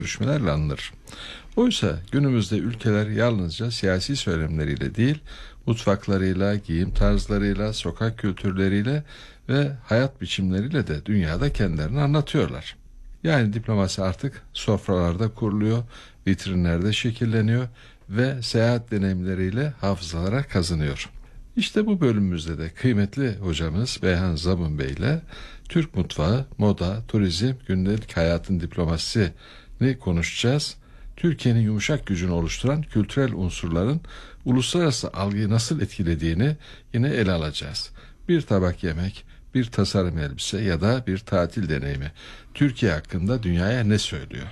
görüşmelerle anılır. Oysa günümüzde ülkeler yalnızca siyasi söylemleriyle değil, mutfaklarıyla, giyim tarzlarıyla, sokak kültürleriyle ve hayat biçimleriyle de dünyada kendilerini anlatıyorlar. Yani diplomasi artık sofralarda kuruluyor, vitrinlerde şekilleniyor ve seyahat deneyimleriyle hafızalara kazanıyor. İşte bu bölümümüzde de kıymetli hocamız Beyhan Zabun Bey ile Türk mutfağı, moda, turizm, gündelik hayatın diplomasisini konuşacağız. Türkiye'nin yumuşak gücünü oluşturan kültürel unsurların uluslararası algıyı nasıl etkilediğini yine ele alacağız. Bir tabak yemek, bir tasarım elbise ya da bir tatil deneyimi Türkiye hakkında dünyaya ne söylüyor?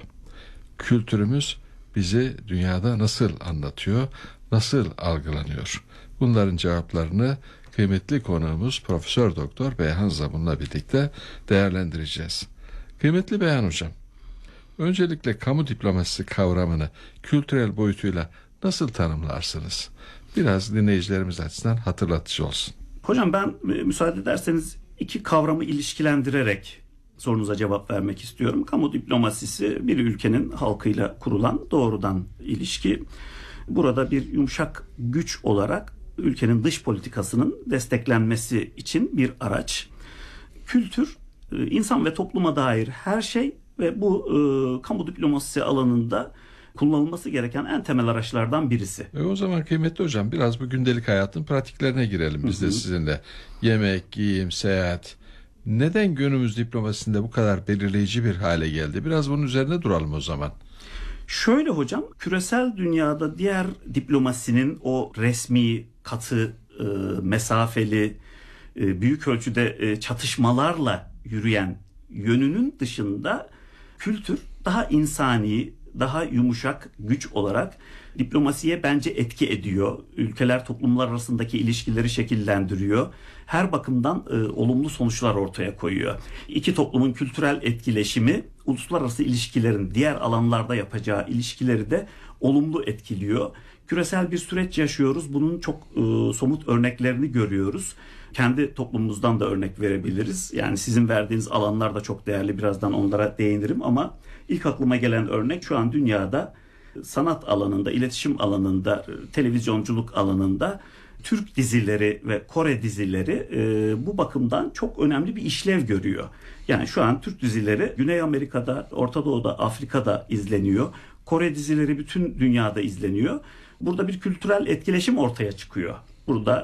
Kültürümüz bizi dünyada nasıl anlatıyor, nasıl algılanıyor? Bunların cevaplarını kıymetli konuğumuz Profesör Doktor Beyhan Zabun'la birlikte değerlendireceğiz. Kıymetli Beyhan Hocam, öncelikle kamu diplomasisi kavramını kültürel boyutuyla nasıl tanımlarsınız? Biraz dinleyicilerimiz açısından hatırlatıcı olsun. Hocam ben müsaade ederseniz iki kavramı ilişkilendirerek sorunuza cevap vermek istiyorum. Kamu diplomasisi bir ülkenin halkıyla kurulan doğrudan ilişki. Burada bir yumuşak güç olarak ülkenin dış politikasının desteklenmesi için bir araç. Kültür, insan ve topluma dair her şey ve bu kamu diplomasisi alanında kullanılması gereken en temel araçlardan birisi. O zaman kıymetli hocam biraz bu gündelik hayatın pratiklerine girelim biz de sizinle. Yemek, giyim, seyahat. Neden günümüz diplomasisinde bu kadar belirleyici bir hale geldi? Biraz bunun üzerine duralım o zaman. Şöyle hocam, küresel dünyada diğer diplomasinin o resmi, katı, mesafeli, büyük ölçüde çatışmalarla yürüyen yönünün dışında kültür daha insani, daha yumuşak güç olarak diplomasiye bence etki ediyor. Ülkeler, toplumlar arasındaki ilişkileri şekillendiriyor. Her bakımdan olumlu sonuçlar ortaya koyuyor. İki toplumun kültürel etkileşimi uluslararası ilişkilerin diğer alanlarda yapacağı ilişkileri de olumlu etkiliyor. Küresel bir süreç yaşıyoruz. Bunun çok somut örneklerini görüyoruz. Kendi toplumumuzdan da örnek verebiliriz. Yani sizin verdiğiniz alanlar da çok değerli. Birazdan onlara değinirim ama ilk aklıma gelen örnek şu an dünyada sanat alanında, iletişim alanında, televizyonculuk alanında Türk dizileri ve Kore dizileri bu bakımdan çok önemli bir işlev görüyor. Yani şu an Türk dizileri Güney Amerika'da, Orta Doğu'da, Afrika'da izleniyor. Kore dizileri bütün dünyada izleniyor. Burada bir kültürel etkileşim ortaya çıkıyor. Burada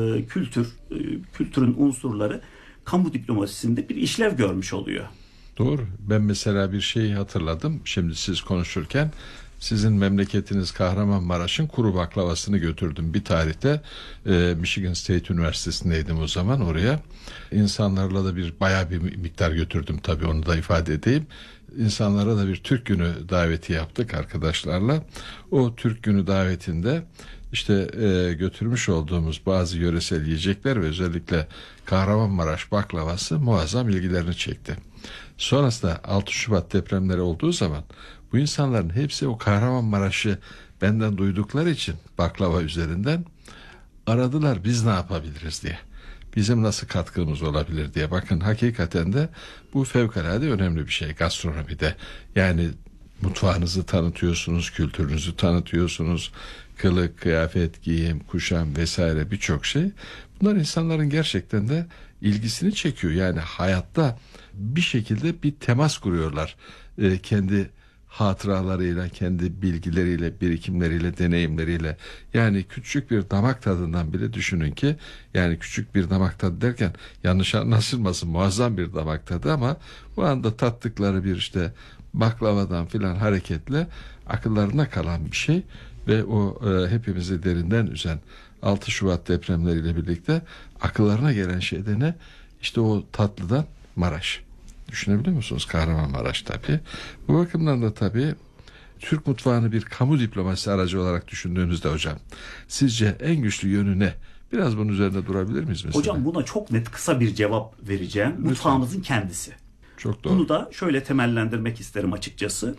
kültürün unsurları kamu diplomasisinde bir işlev görmüş oluyor. Doğru. Ben mesela bir şeyi hatırladım. Şimdi siz konuşurken sizin memleketiniz Kahramanmaraş'ın kuru baklavasını götürdüm. Bir tarihte Michigan State Üniversitesi'ndeydim o zaman oraya. İnsanlarla da bayağı bir miktar götürdüm tabii onu da ifade edeyim. İnsanlara da bir Türk Günü daveti yaptık arkadaşlarla. O Türk Günü davetinde işte götürmüş olduğumuz bazı yöresel yiyecekler ve özellikle Kahramanmaraş baklavası muazzam ilgilerini çekti. Sonrasında 6 Şubat depremleri olduğu zaman bu insanların hepsi o Kahramanmaraş'ı benden duydukları için baklava üzerinden aradılar biz ne yapabiliriz diye. Bizim nasıl katkımız olabilir diye. Bakın hakikaten de bu fevkalade önemli bir şey gastronomide. Yani mutfağınızı tanıtıyorsunuz, kültürünüzü tanıtıyorsunuz. Kılık, kıyafet, giyim, kuşam vesaire birçok şey. Bunlar insanların gerçekten de ilgisini çekiyor. Yani hayatta bir şekilde bir temas kuruyorlar. Kendi hatıralarıyla, kendi bilgileriyle, birikimleriyle, deneyimleriyle. Yani küçük bir damak tadından bile düşünün ki, yani küçük bir damak tadı derken yanlış anlaşılmasın, muazzam bir damak tadı ama bu anda tattıkları bir işte baklavadan filan hareketle akıllarına kalan bir şey ve o hepimizi derinden üzen 6 Şubat depremleriyle birlikte akıllarına gelen şey de ne? İşte o tatlıdan Maraş. Düşünebiliyor musunuz? Kahramanmaraş tabii. Bu bakımdan da tabii Türk mutfağını bir kamu diplomasisi aracı olarak düşündüğünüzde hocam, sizce en güçlü yönü ne? Biraz bunun üzerinde durabilir miyiz mesela? Hocam buna çok net kısa bir cevap vereceğim. Lütfen. Mutfağımızın kendisi. Çok doğru. Bunu da şöyle temellendirmek isterim açıkçası.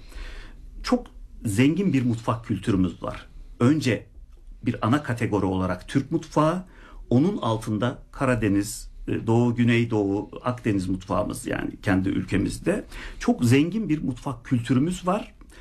Çok zengin bir mutfak kültürümüz var. Önce bir ana kategori olarak Türk mutfağı, onun altında Karadeniz, Doğu, Güneydoğu, Akdeniz mutfağımız yani kendi ülkemizde. Çok zengin bir mutfak kültürümüz var.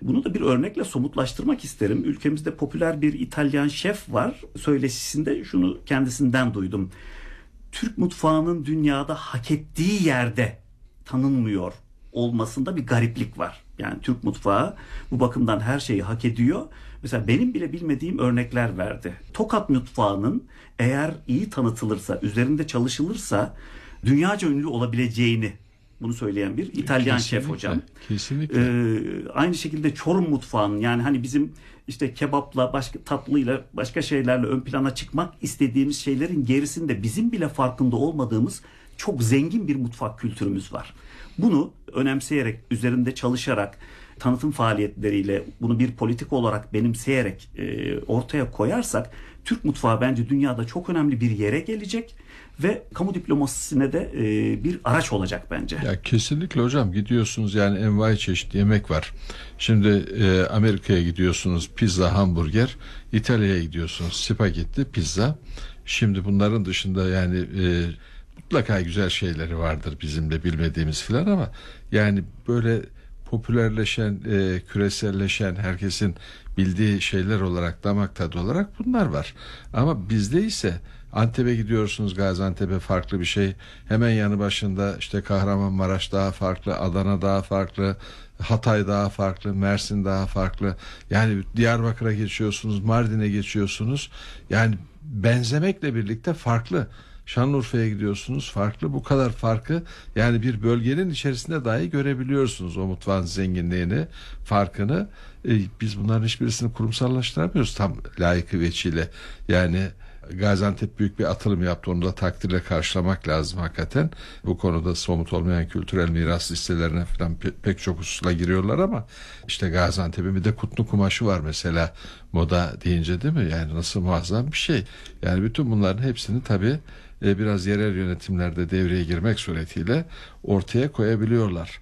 Bunu da bir örnekle somutlaştırmak isterim. Ülkemizde popüler bir İtalyan şef var. Söyleşisinde şunu kendisinden duydum. Türk mutfağının dünyada hak ettiği yerde tanınmıyor olmasında bir gariplik var. Yani Türk mutfağı bu bakımdan her şeyi hak ediyor. Mesela benim bile bilmediğim örnekler verdi. Tokat mutfağının eğer iyi tanıtılırsa, üzerinde çalışılırsa dünyaca ünlü olabileceğini bunu söyleyen bir İtalyan şef hocam. Kesinlikle. Aynı şekilde Çorum mutfağının, yani hani bizim işte kebapla, başka tatlıyla, başka şeylerle ön plana çıkmak istediğimiz şeylerin gerisinde bizim bile farkında olmadığımız çok zengin bir mutfak kültürümüz var. Bunu önemseyerek, üzerinde çalışarak, tanıtım faaliyetleriyle, bunu bir politik olarak benimseyerek ortaya koyarsak Türk mutfağı bence dünyada çok önemli bir yere gelecek ve kamu diplomasisine de bir araç olacak bence. Ya kesinlikle hocam, gidiyorsunuz yani envai çeşit yemek var. Şimdi Amerika'ya gidiyorsunuz, pizza, hamburger. İtalya'ya gidiyorsunuz, spagetti, pizza. Şimdi bunların dışında yani mutlaka güzel şeyleri vardır bizim de bilmediğimiz filan, ama yani böyle popülerleşen, küreselleşen, herkesin bildiği şeyler olarak, damak tadı olarak bunlar var. Ama bizde ise Antep'e gidiyorsunuz, Gaziantep'e farklı bir şey. Hemen yanı başında işte Kahramanmaraş daha farklı, Adana daha farklı, Hatay daha farklı, Mersin daha farklı. Yani Diyarbakır'a geçiyorsunuz, Mardin'e geçiyorsunuz. Yani benzemekle birlikte farklı. Şanlıurfa'ya gidiyorsunuz, farklı. Bu kadar farkı yani bir bölgenin içerisinde dahi görebiliyorsunuz o mutfağın zenginliğini, farkını. Biz bunların hiçbirisini kurumsallaştıramıyoruz tam layıkı veçiyle. Yani Gaziantep büyük bir atılım yaptı. Onu da takdirle karşılamak lazım hakikaten. Bu konuda somut olmayan kültürel miras listelerine falan pek çok hususla giriyorlar, ama işte Gaziantep'in bir de kutlu kumaşı var mesela, moda deyince, değil mi? Yani nasıl muazzam bir şey. Yani bütün bunların hepsini tabii biraz yerel yönetimlerde devreye girmek suretiyle ortaya koyabiliyorlar.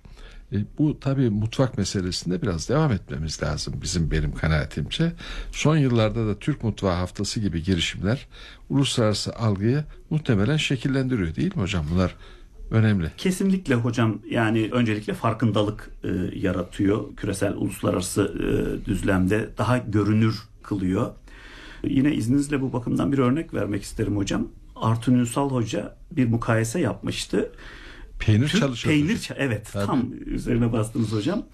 Bu tabii mutfak meselesinde biraz devam etmemiz lazım benim kanaatimce. Son yıllarda da Türk Mutfağı Haftası gibi girişimler uluslararası algıyı muhtemelen şekillendiriyor, değil mi hocam? Bunlar önemli. Kesinlikle hocam, yani öncelikle farkındalık yaratıyor. Küresel uluslararası düzlemde daha görünür kılıyor. Yine izninizle bu bakımdan bir örnek vermek isterim hocam. Artun Ünsal Hoca bir mukayese yapmıştı. Peynir çalışıyor. Evet, tabii. Tam üzerine bastınız hocam.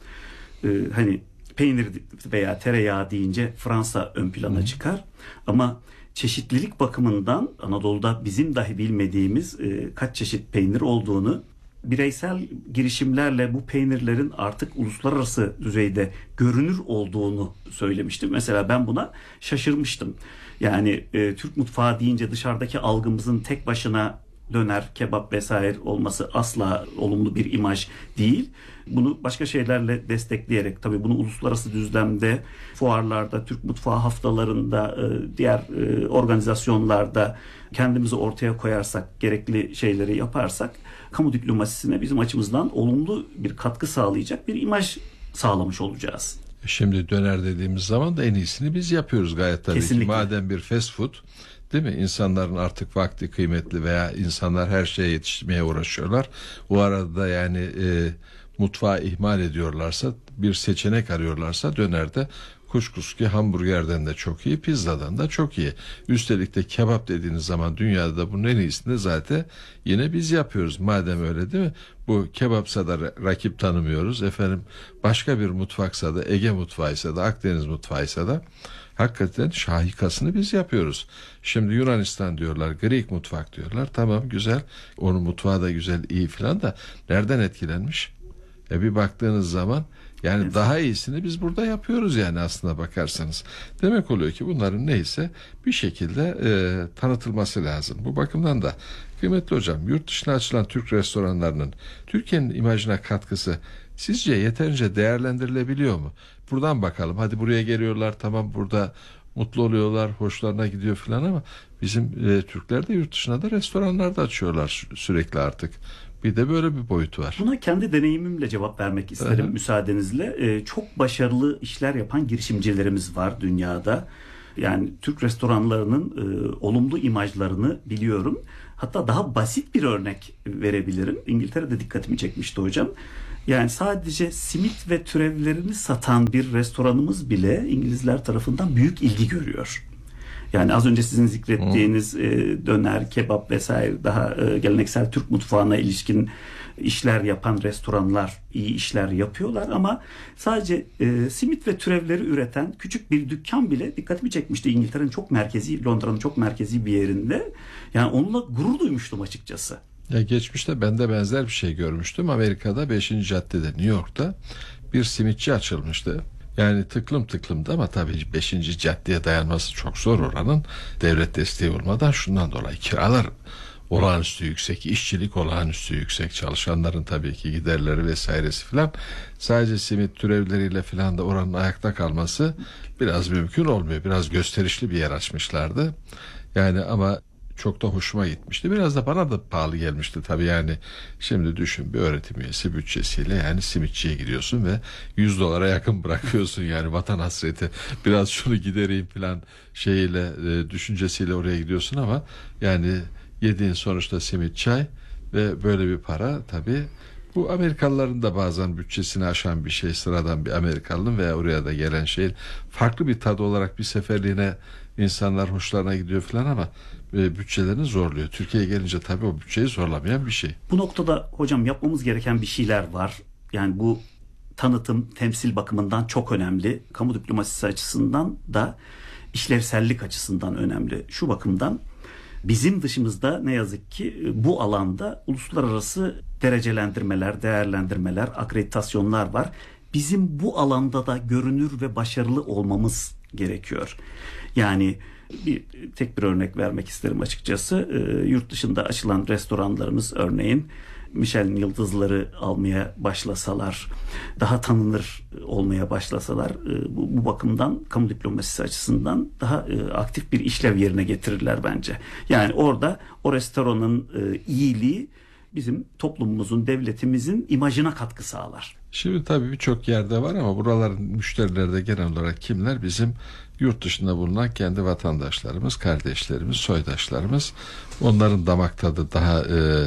Hani peynir veya tereyağı deyince Fransa ön plana çıkar. Ama çeşitlilik bakımından Anadolu'da bizim dahi bilmediğimiz kaç çeşit peynir olduğunu, bireysel girişimlerle bu peynirlerin artık uluslararası düzeyde görünür olduğunu söylemiştim. Mesela ben buna şaşırmıştım. Yani Türk mutfağı deyince dışarıdaki algımızın tek başına döner, kebap vesaire olması asla olumlu bir imaj değil. Bunu başka şeylerle destekleyerek, tabii bunu uluslararası düzlemde, fuarlarda, Türk mutfağı haftalarında, diğer organizasyonlarda kendimizi ortaya koyarsak, gerekli şeyleri yaparsak, kamu diplomasisine bizim açımızdan olumlu bir katkı sağlayacak bir imaj sağlamış olacağız. Şimdi döner dediğimiz zaman da en iyisini biz yapıyoruz gayet tabii Kesinlikle. ki. Madem bir fast food, değil mi? İnsanların artık vakti kıymetli veya insanlar her şeye yetişmeye uğraşıyorlar. O arada yani mutfağı ihmal ediyorlarsa, bir seçenek arıyorlarsa dönerde kuşkusuz ki hamburgerden de çok iyi, pizzadan da çok iyi. Üstelik de kebap dediğiniz zaman dünyada da bunun en iyisini zaten yine biz yapıyoruz. Madem öyle, değil mi? Bu kebapsa da rakip tanımıyoruz. Efendim başka bir mutfaksa da, Ege mutfağıysa da, Akdeniz mutfağıysa da hakikaten şahikasını biz yapıyoruz. Şimdi Yunanistan diyorlar, Greek mutfak diyorlar. Tamam, güzel. Onun mutfağı da güzel, iyi filan da nereden etkilenmiş? Bir baktığınız zaman yani evet, daha iyisini biz burada yapıyoruz yani aslına bakarsanız. Demek oluyor ki bunların neyse bir şekilde tanıtılması lazım. Bu bakımdan da kıymetli hocam, yurt dışına açılan Türk restoranlarının Türkiye'nin imajına katkısı sizce yeterince değerlendirilebiliyor mu? Buradan bakalım. Hadi buraya geliyorlar, tamam, burada mutlu oluyorlar, hoşlarına gidiyor falan, ama bizim Türkler de yurt dışına da restoranlarda açıyorlar sürekli artık. Bir de böyle bir boyutu var. Buna kendi deneyimimle cevap vermek isterim. Aha. Müsaadenizle. Çok başarılı işler yapan girişimcilerimiz var dünyada. Yani Türk restoranlarının olumlu imajlarını biliyorum. Hatta daha basit bir örnek verebilirim. İngiltere'de dikkatimi çekmişti hocam. Yani sadece simit ve türevlerini satan bir restoranımız bile İngilizler tarafından büyük ilgi görüyor. Yani az önce sizin zikrettiğiniz döner, kebap vesaire daha geleneksel Türk mutfağına ilişkin işler yapan restoranlar iyi işler yapıyorlar ama sadece simit ve türevleri üreten küçük bir dükkan bile dikkatimi çekmişti. İngiltere'nin çok merkezi, Londra'nın çok merkezi bir yerinde. Yani onunla gurur duymuştum açıkçası. Ya geçmişte ben de benzer bir şey görmüştüm. Amerika'da 5. caddede, New York'ta bir simitçi açılmıştı. Yani tıklım tıklımdı ama tabii 5. caddeye dayanması çok zor oranın. Devlet desteği olmadan şundan dolayı kiralar olağanüstü yüksek, işçilik olağanüstü yüksek, çalışanların tabii ki giderleri vesairesi filan. Sadece simit türevleriyle filan da oranın ayakta kalması biraz mümkün olmuyor. Biraz gösterişli bir yer açmışlardı. Yani ama çok da hoşuma gitmişti. Biraz da bana da pahalı gelmişti tabii yani. Şimdi düşün, bir öğretim üyesi bütçesiyle yani simitçiye gidiyorsun ve $100 yakın bırakıyorsun yani vatan hasreti. Biraz şunu gidereyim falan şeyiyle düşüncesiyle oraya gidiyorsun ama yani yediğin sonuçta simit, çay ve böyle bir para tabii. Bu Amerikalıların da bazen bütçesini aşan bir şey, sıradan bir Amerikalının veya oraya da gelen şey farklı bir tadı olarak bir seferliğine insanlar hoşlarına gidiyor falan ama bütçelerini zorluyor. Türkiye'ye gelince tabii o bütçeyi zorlamayan bir şey. Bu noktada hocam yapmamız gereken bir şeyler var. Yani bu tanıtım, temsil bakımından çok önemli. Kamu diplomasisi açısından da işlevsellik açısından önemli. Şu bakımdan bizim dışımızda ne yazık ki bu alanda uluslararası derecelendirmeler, değerlendirmeler, akreditasyonlar var. Bizim bu alanda da görünür ve başarılı olmamız gerekiyor. Yani tek bir örnek vermek isterim açıkçası. Yurt dışında açılan restoranlarımız örneğin Michelin yıldızları almaya başlasalar, daha tanınır olmaya başlasalar bu bakımdan kamu diplomasisi açısından daha aktif bir işlev yerine getirirler bence. Yani orada o restoranın iyiliği bizim toplumumuzun, devletimizin imajına katkı sağlar. Şimdi tabii birçok yerde var ama buraların müşterileri de genel olarak kimler? Bizim yurt dışında bulunan kendi vatandaşlarımız, kardeşlerimiz, soydaşlarımız. Onların damak tadı daha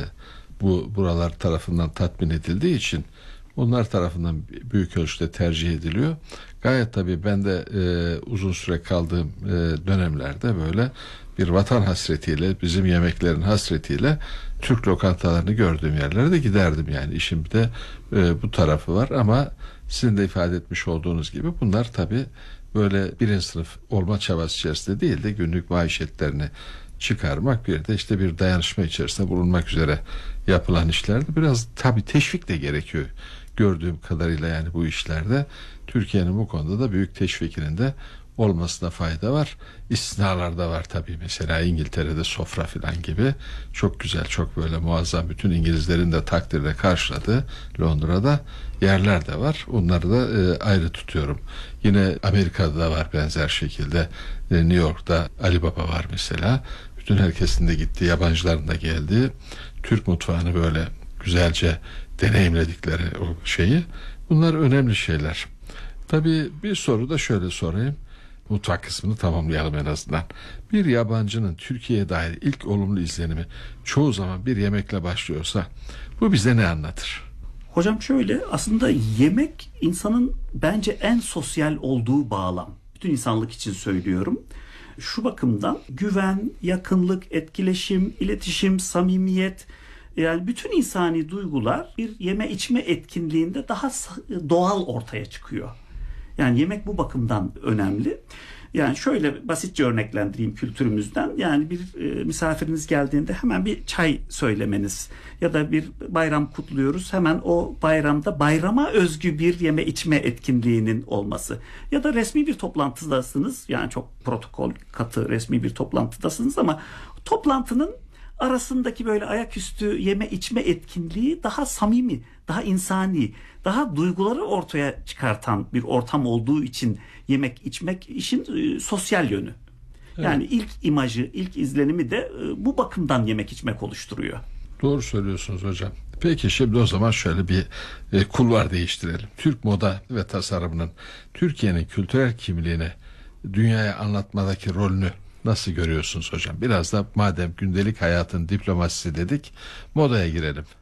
buralar tarafından tatmin edildiği için onlar tarafından büyük ölçüde tercih ediliyor. Gayet tabii ben de uzun süre kaldığım dönemlerde böyle bir vatan hasretiyle, bizim yemeklerin hasretiyle Türk lokantalarını gördüğüm yerlere de giderdim yani. İşin bir de bu tarafı var ama sizin de ifade etmiş olduğunuz gibi bunlar tabii böyle birinci sınıf olma çabası içerisinde değil de günlük maişetlerini çıkarmak, bir de işte bir dayanışma içerisinde bulunmak üzere yapılan işlerde biraz tabii teşvik de gerekiyor gördüğüm kadarıyla yani bu işlerde. Türkiye'nin bu konuda da büyük teşvikinin de olmasına fayda var. İstisnalar da var tabii. Mesela İngiltere'de sofra filan gibi çok güzel, çok böyle muazzam, bütün İngilizlerin de takdirle karşıladığı Londra'da yerler de var. Onları da ayrı tutuyorum. Yine Amerika'da da var benzer şekilde. New York'ta Ali Baba var mesela. Bütün herkesin de gittiği, yabancıların da geldiği, Türk mutfağını böyle güzelce deneyimledikleri o şeyi. Bunlar önemli şeyler. Tabii bir soru da şöyle sorayım. Mutfak kısmını tamamlayalım en azından. Bir yabancının Türkiye'ye dair ilk olumlu izlenimi çoğu zaman bir yemekle başlıyorsa bu bize ne anlatır? Hocam şöyle, aslında yemek insanın bence en sosyal olduğu bağlam. Bütün insanlık için söylüyorum. Şu bakımdan güven, yakınlık, etkileşim, iletişim, samimiyet, yani bütün insani duygular bir yeme içme etkinliğinde daha doğal ortaya çıkıyor. Yani yemek bu bakımdan önemli. Yani şöyle basitçe örneklendireyim kültürümüzden. Yani bir misafiriniz geldiğinde hemen bir çay söylemeniz ya da bir bayram kutluyoruz, hemen o bayramda bayrama özgü bir yeme içme etkinliğinin olması ya da resmi bir toplantıdasınız, yani çok protokol katı resmi bir toplantıdasınız ama toplantının arasındaki böyle ayaküstü yeme içme etkinliği daha samimi, daha insani, daha duyguları ortaya çıkartan bir ortam olduğu için yemek içmek işin sosyal yönü. Evet. Yani ilk imajı, ilk izlenimi de bu bakımdan yemek içmek oluşturuyor. Doğru söylüyorsunuz hocam. Peki şimdi o zaman şöyle bir kulvar değiştirelim. Türk moda ve tasarımının Türkiye'nin kültürel kimliğini dünyaya anlatmadaki rolünü nasıl görüyorsunuz hocam? Biraz da madem gündelik hayatın diplomasisi dedik, modaya girelim.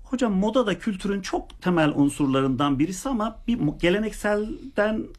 Hocam moda da kültürün çok temel unsurlarından birisi ama bir gelenekselden